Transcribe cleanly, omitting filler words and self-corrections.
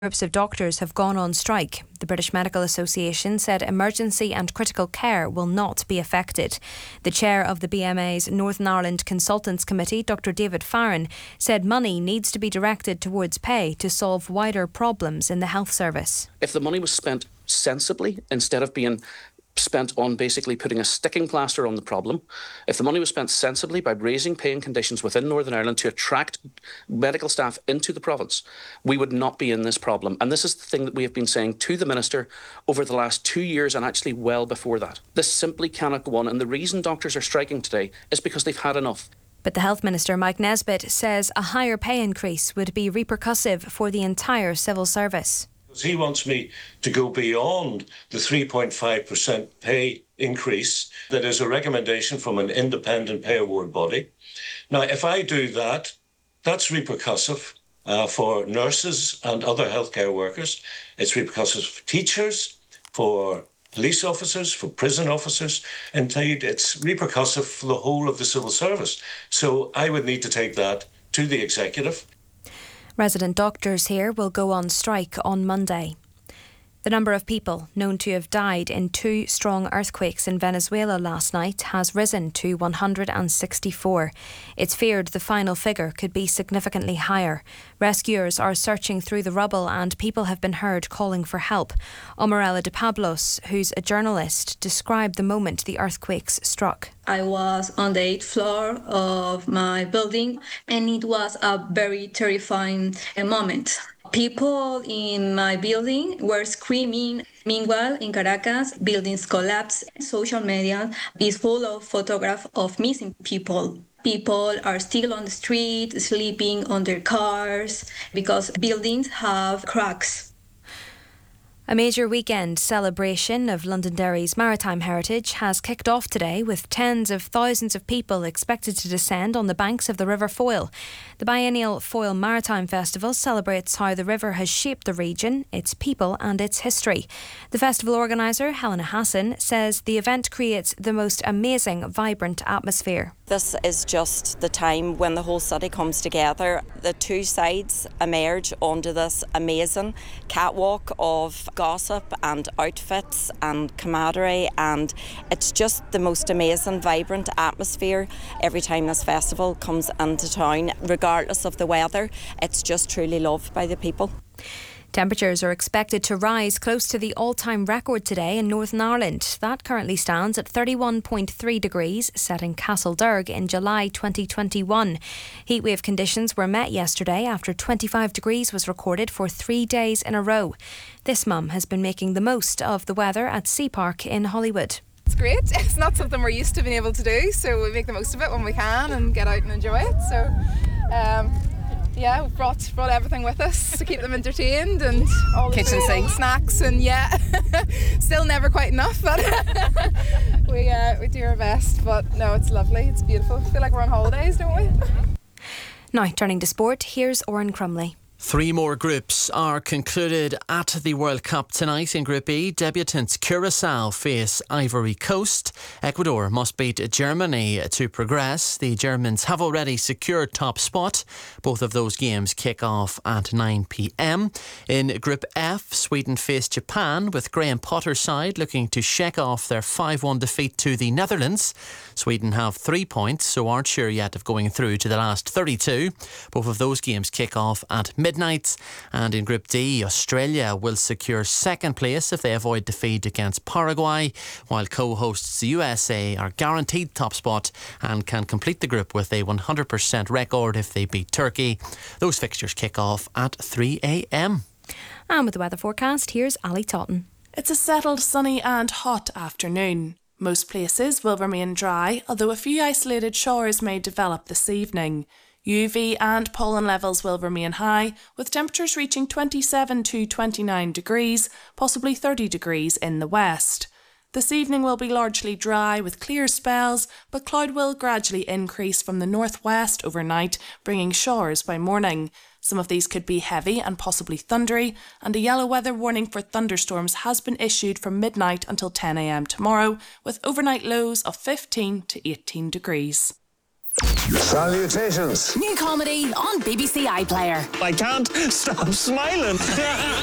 Groups of doctors have gone on strike. The British Medical Association said emergency and critical care will not be affected. The chair of the BMA's Northern Ireland Consultants Committee, Dr David Farron, said money needs to be directed towards pay to solve wider problems in the health service. If the money was spent sensibly instead of being spent on basically putting a sticking plaster on the problem, if the money was spent sensibly by raising pay and conditions within Northern Ireland to attract medical staff into the province, we would not be in this problem. And this is the thing that we have been saying to the Minister over the last 2 years and actually well before that. This simply cannot go on. And the reason doctors are striking today is because they've had enough. But the Health Minister, Mike Nesbitt, says a higher pay increase would be repercussive for the entire civil service. He wants me to go beyond the 3.5% pay increase that is a recommendation from an independent pay award body. Now, if I do that, that's repercussive for nurses and other healthcare workers. It's repercussive for teachers, for police officers, for prison officers. Indeed, it's repercussive for the whole of the civil service. So I would need to take that to the executive. Resident doctors here will go on strike on Monday. The number of people known to have died in 2 strong earthquakes in Venezuela last night has risen to 164. It's feared the final figure could be significantly higher. Rescuers are searching through the rubble and people have been heard calling for help. Omarella de Pablos, who's a journalist, described the moment the earthquakes struck. I was on the 8th floor of my building and it was a very terrifying moment. People in my building were screaming. Meanwhile, in Caracas, buildings collapsed. Social media is full of photographs of missing people. People are still on the street, sleeping on their cars, because buildings have cracks. A major weekend celebration of Londonderry's maritime heritage has kicked off today with tens of thousands of people expected to descend on the banks of the River Foyle. The biennial Foyle Maritime Festival celebrates how the river has shaped the region, its people and its history. The festival organiser, Helena Hassan, says the event creates the most amazing, vibrant atmosphere. This is just the time when the whole city comes together. The two sides emerge onto this amazing catwalk of gossip and outfits and camaraderie, and it's just the most amazing, vibrant atmosphere every time this festival comes into town, regardless of the weather. It's just truly loved by the people. Temperatures are expected to rise close to the all-time record today in Northern Ireland. That currently stands at 31.3 degrees, set in Castlederg in July 2021. Heatwave conditions were met yesterday after 25 degrees was recorded for 3 days in a row. This mum has been making the most of the weather at Sea Park in Hollywood. It's great. It's not something we're used to being able to do, so we make the most of it when we can and get out and enjoy it. So, we've brought everything with us to keep them entertained, and all the kitchen sink snacks, and still never quite enough, but we do our best. But no, it's lovely, it's beautiful. I feel like we're on holidays, don't we? Now, turning to sport, here's Oren Crumley. 3 more groups are concluded at the World Cup tonight. In Group E, debutants Curacao face Ivory Coast. Ecuador must beat Germany to progress. The Germans have already secured top spot. Both of those games kick off at 9 p.m. In Group F, Sweden face Japan, with Graham Potter's side looking to shake off their 5-1 defeat to the Netherlands. Sweden have 3 points, so aren't sure yet of going through to the last 32. Both of those games kick off at midnight. And in Group D, Australia will secure second place if they avoid defeat against Paraguay, while co-hosts the USA are guaranteed top spot and can complete the group with a 100% record if they beat Turkey. Those fixtures kick off at 3 a.m. And with the weather forecast, here's Ali Totten. It's a settled, sunny and hot afternoon. Most places will remain dry, although a few isolated showers may develop this evening. UV and pollen levels will remain high, with temperatures reaching 27 to 29 degrees, possibly 30 degrees in the west. This evening will be largely dry with clear spells, but cloud will gradually increase from the northwest overnight, bringing showers by morning. Some of these could be heavy and possibly thundery, and a yellow weather warning for thunderstorms has been issued from midnight until 10 a.m. tomorrow, with overnight lows of 15 to 18 degrees. Salutations. New comedy on BBC iPlayer. I can't stop smiling.